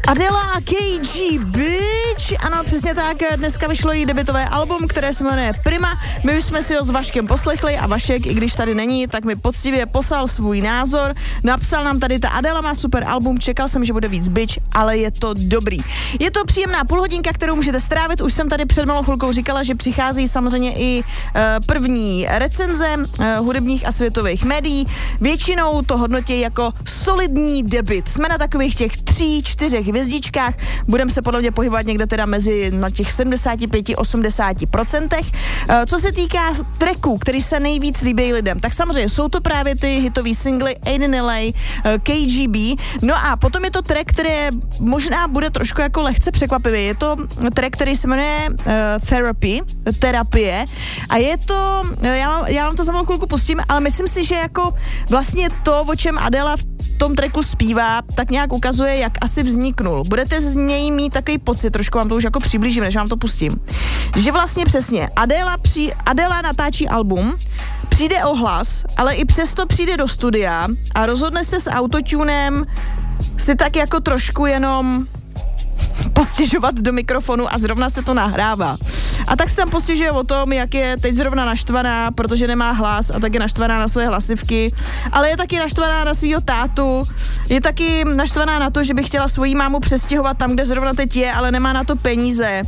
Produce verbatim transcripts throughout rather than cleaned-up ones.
Adela a K G Bitch, ano, přesně tak, dneska vyšlo jí debutové album, které se jmenuje Prima. My už jsme si ho s Vaškem poslechli a Vašek, i když tady není, tak mi poctivě poslal svůj názor. Napsal nám tady, ta Adela má super album, čekal jsem, že bude víc bitch, ale je to dobrý. Je to příjemná půlhodinka, kterou můžete strávit. Už jsem tady před malou chvilkou říkala, že přichází samozřejmě i uh, první recenze uh, hudebních a světových médií. Většinou to hodnotí jako solidní debut. Jsme na takových těch tří, čtyřech hvězdičkách. Budeme se podle mě pohybovat někde teda mezi na těch sedmdesát pět až osmdesát procentech. Uh, co se týká tracků, který se nejvíc líbí lidem, tak samozřejmě jsou to právě ty hitové singly Aiden L A, uh, K G B. No a potom je to track, který možná bude trošku jako lehce překvapivý. Je to track, který se jmenuje uh, Therapy, terapie. A je to, já, vám, já vám to za malou chvilku pustím, ale myslím si, že jako vlastně to, o čem Adela v tom tracku zpívá, tak nějak ukazuje, jak asi vzniknul. Budete z něj mít takový pocit, trošku vám to už jako přiblížím, než vám to pustím. Že vlastně přesně, Adela, při, Adela natáčí album, přijde o hlas, ale i přesto přijde do studia a rozhodne se s autotunem si tak jako trošku jenom postěžovat do mikrofonu a zrovna se to nahrává. A tak se tam postěžuje o tom, jak je teď zrovna naštvaná, protože nemá hlas a tak je naštvaná na své hlasivky, ale je taky naštvaná na svýho tátu, je taky naštvaná na to, že by chtěla svoji mámu přestěhovat tam, kde zrovna teď je, ale nemá na to peníze.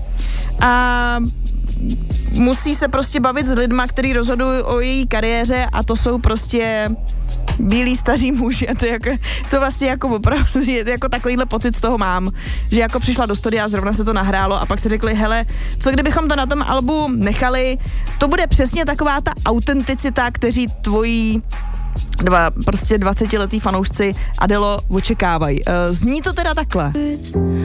A musí se prostě bavit s lidma, kteří rozhodují o její kariéře a to jsou prostě bílí staří muži a to, jako, to vlastně jako opravdu je, jako takovýhle pocit z toho mám, že jako přišla do studia a zrovna se to nahrálo a pak si řekli, hele, co kdybychom to na tom albu nechali, to bude přesně taková ta autenticita, kteří tvojí dva, prostě dvacetiletí fanoušci Adelo očekávají. Zní to teda takhle.